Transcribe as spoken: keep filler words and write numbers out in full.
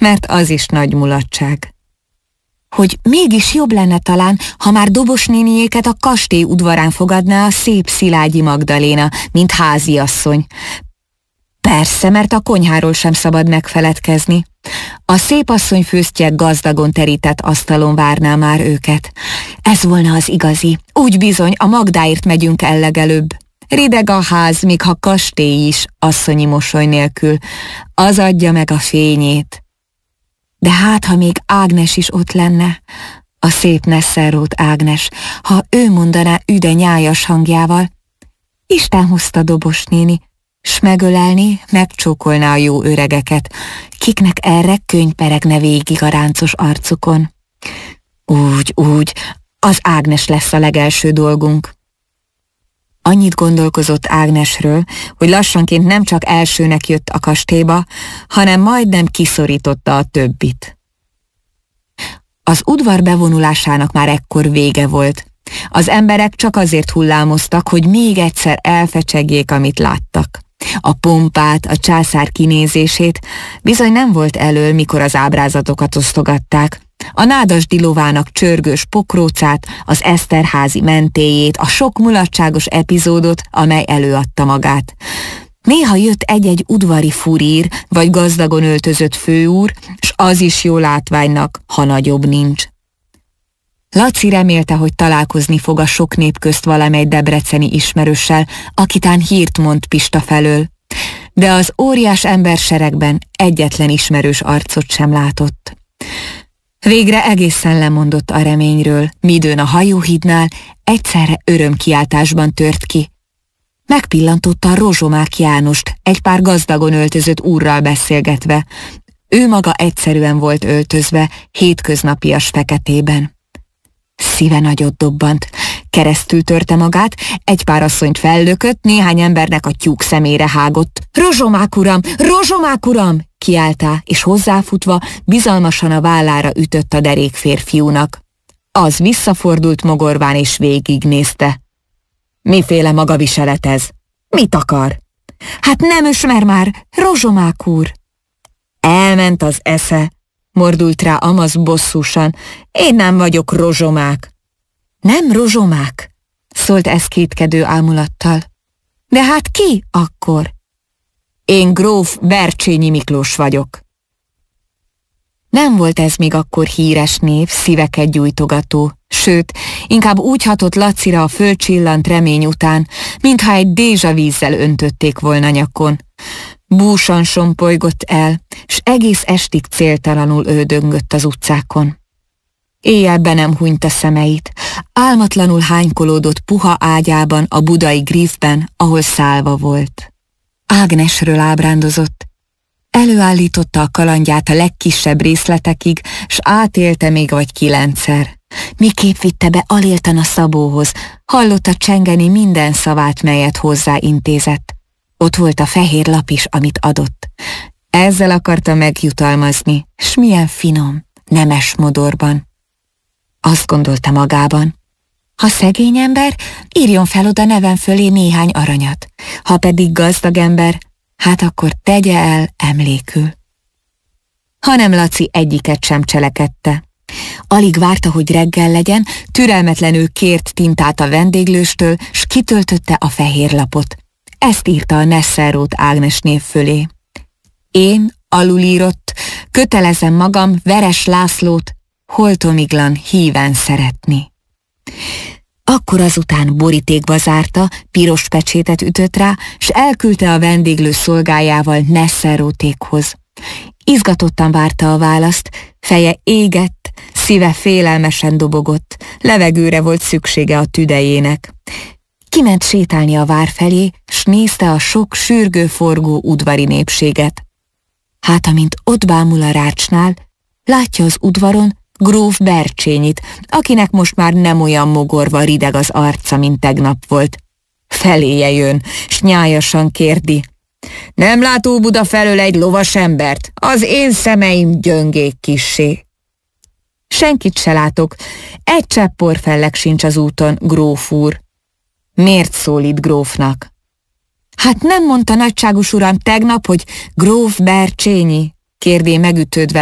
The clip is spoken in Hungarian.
mert az is nagy mulatság. Hogy mégis jobb lenne talán, ha már Dobos néniéket a kastély udvarán fogadná a szép Szilágyi Magdaléna, mint háziasszony. Persze, mert a konyháról sem szabad megfeledkezni. A szép asszony főztje gazdagon terített asztalon várná már őket. Ez volna az igazi. Úgy bizony, a Magdáért megyünk el legelőbb. Rideg a ház, még ha kastély is, asszonyi mosoly nélkül. Az adja meg a fényét. De hát, ha még Ágnes is ott lenne, a szép Nesselrót Ágnes, ha ő mondaná üde nyájas hangjával, Isten hozta Dobos néni, s megölelni, megcsókolná a jó öregeket, kiknek erre könyperegne végig a ráncos arcukon. Úgy, úgy, az Ágnes lesz a legelső dolgunk. Annyit gondolkozott Ágnesről, hogy lassanként nem csak elsőnek jött a kastélyba, hanem majdnem kiszorította a többit. Az udvar bevonulásának már ekkor vége volt. Az emberek csak azért hullámoztak, hogy még egyszer elfecsegjék, amit láttak. A pompát, a császár kinézését bizony nem volt elől, mikor az ábrázatokat osztogatták. A Nádasdy lovának csörgős pokrócát, az Eszterházi mentéjét, a sok mulatságos epizódot, amely előadta magát. Néha jött egy-egy udvari furír, vagy gazdagon öltözött főúr, s az is jó látványnak, ha nagyobb nincs. Laci remélte, hogy találkozni fog a sok nép közt valamely debreceni ismerőssel, akitán hírt mond Pista felől, de az óriás emberseregben egyetlen ismerős arcot sem látott. Végre egészen lemondott a reményről, midőn a hajóhídnál egyszerre örömkiáltásban tört ki. Megpillantotta a Rozsomák Jánost, egy pár gazdagon öltözött úrral beszélgetve. Ő maga egyszerűen volt öltözve, hétköznapias feketében. Szíve nagyot dobbant, keresztül törte magát, egy pár asszonyt fellökött, néhány embernek a tyúk szemére hágott. Rozsomák uram! Rozsomák uram! Kiáltá, és hozzáfutva bizalmasan a vállára ütött a derék férfiúnak. Az visszafordult mogorván és végignézte. Miféle magaviselet ez? Mit akar? Hát nem ismer már, Rozsomák úr! Elment az esze, mordult rá Amasz bosszúsan. Én nem vagyok Rozsomák. Nem Rozsomák? Szólt ez kétkedő ámulattal. De hát ki akkor? Én gróf Bercsényi Miklós vagyok. Nem volt ez még akkor híres név, szíveket gyújtogató, sőt, inkább úgy hatott Lacira a fölcsillant remény után, mintha egy dézsavízzel öntötték volna nyakon. Búsan sompolygott el, s egész estig céltalanul öldöngött az utcákon. Éjjel be nem hunyta szemeit, álmatlanul hánykolódott puha ágyában a budai Griffben, ahol szálva volt. Ágnesről ábrándozott. Előállította a kalandját a legkisebb részletekig, s átélte még vagy kilencszer. Miképp vitte be aléltan a Szabóhoz, hallotta csengeni minden szavát, melyet hozzá intézett. Ott volt a fehér lap is, amit adott. Ezzel akarta megjutalmazni, s milyen finom, nemes modorban. Azt gondolta magában. Ha szegény ember, írjon fel oda nevem fölé néhány aranyat. Ha pedig gazdag ember, hát akkor tegye el emlékül. Hanem Laci egyiket sem cselekedte. Alig várta, hogy reggel legyen, türelmetlenül kért tintát a vendéglőstől, s kitöltötte a fehér lapot. Ezt írta a Nesselrót Ágnes név fölé. Én, alulírott, kötelezem magam Veres Lászlót holtomiglan híven szeretni. Akkor azután borítékba zárta, piros pecsétet ütött rá, s elküldte a vendéglő szolgájával Nesselrótékhoz. Izgatottan várta a választ, feje égett, szíve félelmesen dobogott, levegőre volt szüksége a tüdejének. Kiment sétálni a vár felé, s nézte a sok sürgő-forgó udvari népséget. Hát, amint ott bámul a rácsnál, látja az udvaron gróf Bercsényit, akinek most már nem olyan mogorva rideg az arca, mint tegnap volt. Feléje jön, s nyájasan kérdi. Nem lát Óbuda felől egy lovas embert? Az én szemeim gyöngék kissé. Senkit se látok, egy csepp porfelleg sincs az úton, gróf úr. Miért szólít grófnak? Hát nem mondta nagyságos uram tegnap, hogy gróf Bercsényi? Kérdé megütődve